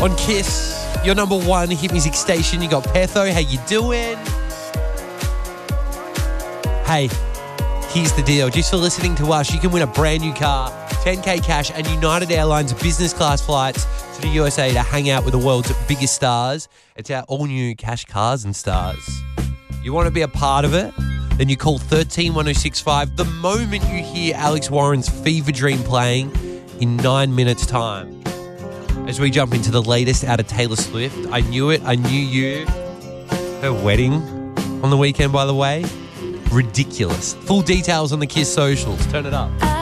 on Kiss, your number one hit music station. You got Petho. How you doing? Hey, here's the deal. Just for listening to us, you can win a brand new car, 10K cash, and United Airlines business class flights to the USA to hang out with the world's biggest stars. It's our all-new Cash Cars and Stars. You want to be a part of it? Then you call 131065 the moment you hear Alex Warren's Fever Dream playing in 9 minutes' time. As we jump into the latest out of Taylor Swift, I Knew It, I Knew You. Her wedding on the weekend, by the way. Ridiculous. Full details on the Kiss socials. Turn it up.